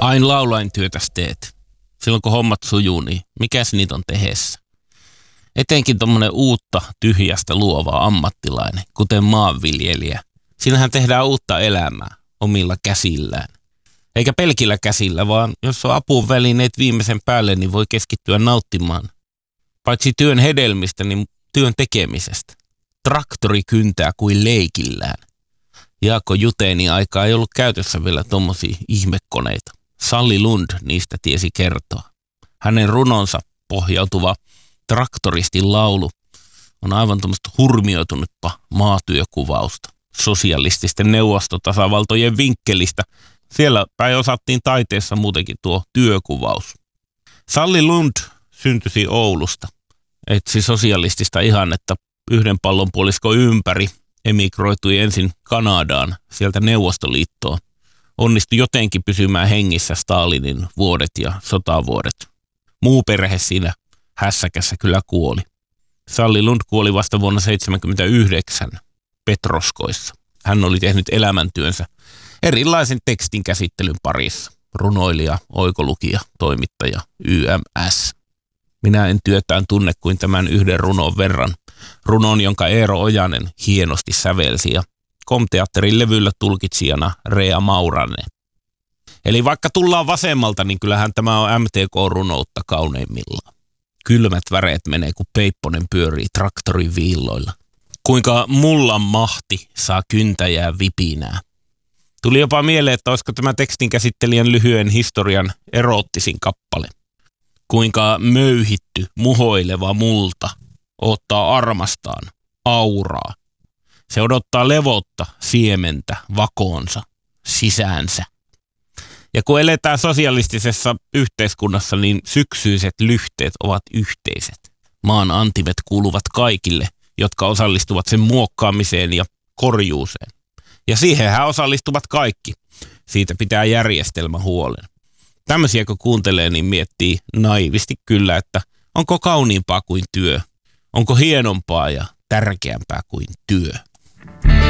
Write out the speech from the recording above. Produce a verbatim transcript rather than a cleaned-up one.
Ain laulain työtäs teet. Silloin kun hommat sujuu, niin mikäs niitä on tehessä? Etenkin tommonen uutta tyhjästä luova ammattilainen, kuten maanviljelijä. Siinähän tehdään uutta elämää omilla käsillään. Eikä pelkillä käsillä, vaan jos on apuvälineet viimeisen päälle, niin voi keskittyä nauttimaan. Paitsi työn hedelmistä, niin työn tekemisestä. Traktori kyntää kuin leikillään. Jaakko Juteeni aikaa ei ollut käytössä vielä tommosia ihmekoneita. Salli Lund niistä tiesi kertoa. Hänen runonsa pohjautuva traktoristin laulu on aivan tuommoista hurmioitunutta maatyökuvausta sosialististen neuvostotasavaltojen vinkkelistä. Siellä päin osattiin taiteessa muutenkin tuo työkuvaus. Salli Lund syntyi Oulusta, etsi sosialistista ihannetta yhden pallonpuoliskon ympäri, emigroitui ensin Kanadaan, sieltä Neuvostoliittoon. Onnistui jotenkin pysymään hengissä Stalinin vuodet ja sotavuodet. Muu perhe siinä hässäkässä kyllä kuoli. Salli Lund kuoli vasta vuonna seitsemänkymmentäyhdeksän Petroskoissa. Hän oli tehnyt elämäntyönsä erilaisen tekstin käsittelyn parissa. Runoilija, oikolukija, toimittaja, Y M S. Minä en työtään tunne kuin tämän yhden runon verran. Runon, jonka Eero Ojanen hienosti sävelsi ja Kom-teatterin levyllä tulkitsijana Rea Mauranne. Eli vaikka tullaan vasemmalta, niin kyllähän tämä on M T K-runoutta kauneimmillaan. Kylmät väreet menee, kun Peipponen pyörii traktorin viilloilla. Kuinka mullan mahti saa kyntäjää vipinää. Tuli jopa mieleen, että olisiko tämä tekstin käsittelijän lyhyen historian eroottisin kappale. Kuinka möyhitty, muhoileva multa ottaa armastaan auraa. Se odottaa levotta, siementä, vakoonsa, sisäänsä. Ja kun eletään sosialistisessa yhteiskunnassa, niin syksyiset lyhteet ovat yhteiset. Maan antimet kuuluvat kaikille, jotka osallistuvat sen muokkaamiseen ja korjuuseen. Ja siihenhän osallistuvat kaikki. Siitä pitää järjestelmä huolen. Tämmöisiä kun kuuntelee, niin miettii naivisti kyllä, että onko kauniimpaa kuin työ? Onko hienompaa ja tärkeämpää kuin työ?